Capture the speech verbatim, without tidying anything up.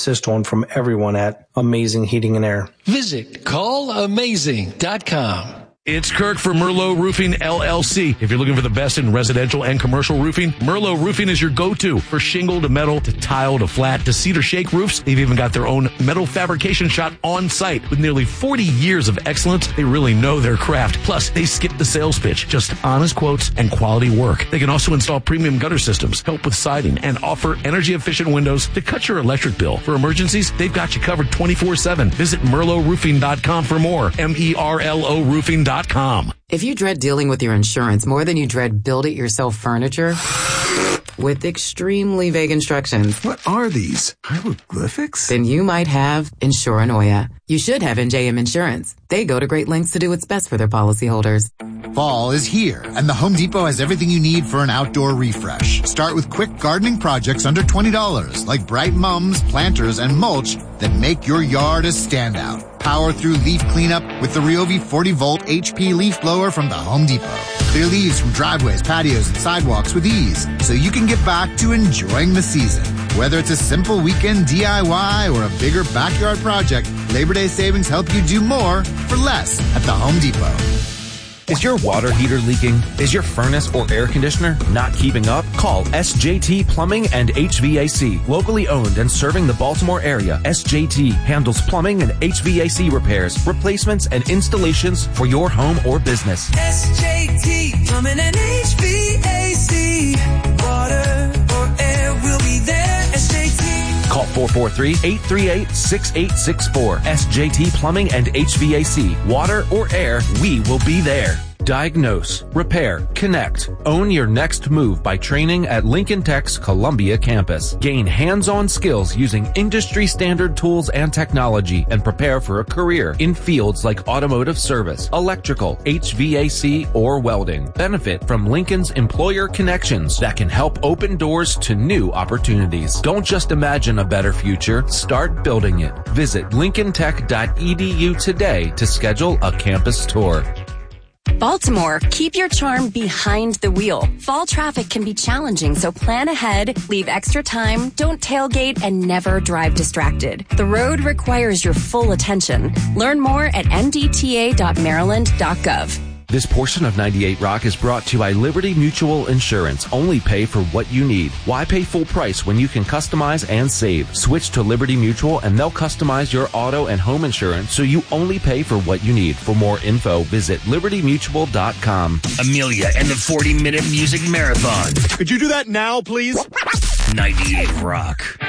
assist one from everyone at Amazing Heating and Air. Visit call amazing dot com. It's Kirk for Merlot Roofing, L L C. If you're looking for the best in residential and commercial roofing, Merlot Roofing is your go-to for shingle to metal to tile to flat to cedar shake roofs. They've even got their own metal fabrication shop on site. With nearly forty years of excellence, they really know their craft. Plus, they skip the sales pitch. Just honest quotes and quality work. They can also install premium gutter systems, help with siding, and offer energy-efficient windows to cut your electric bill. For emergencies, they've got you covered twenty-four seven. Visit merlot roofing dot com for more. M E R L O roofing dot com. If you dread dealing with your insurance more than you dread build-it-yourself furniture with extremely vague instructions, what are these? Hieroglyphics? Then you might have Insuranoia. You should have N J M Insurance. They go to great lengths to do what's best for their policyholders. Fall is here, and the Home Depot has everything you need for an outdoor refresh. Start with quick gardening projects under twenty dollars, like bright mums, planters, and mulch that make your yard a standout. Power through leaf cleanup with the Ryobi forty volt H P leaf blower from the Home Depot. Clear leaves from driveways, patios, and sidewalks with ease, so you can get back to enjoying the season. Whether it's a simple weekend D I Y or a bigger backyard project, Labor Day savings help you do more for less at the Home Depot. Is your water heater leaking? Is your furnace or air conditioner not keeping up? Call S J T Plumbing and H V A C. Locally owned and serving the Baltimore area, S J T handles plumbing and H V A C repairs, replacements, and installations for your home or business. S J T Plumbing and H V A C. Water or air will be there. S J T. Call four four three, eight three eight, six eight six four. S J T Plumbing and H V A C. Water or air, we will be there. Diagnose, repair, connect. Own your next move by training at Lincoln Tech's Columbia campus. Gain hands-on skills using industry-standard tools and technology and prepare for a career in fields like automotive service, electrical, H V A C, or welding. Benefit from Lincoln's employer connections that can help open doors to new opportunities. Don't just imagine a better future, start building it. Visit lincoln tech dot e d u today to schedule a campus tour. Baltimore, keep your charm behind the wheel. Fall traffic can be challenging, so plan ahead, leave extra time, don't tailgate, and never drive distracted. The road requires your full attention. Learn more at n d t a dot maryland dot gov. This portion of ninety-eight Rock is brought to you by Liberty Mutual Insurance. Only pay for what you need. Why pay full price when you can customize and save? Switch to Liberty Mutual and they'll customize your auto and home insurance so you only pay for what you need. For more info, visit liberty mutual dot com. Amelia and the forty minute music marathon. Could you do that now, please? ninety-eight Rock.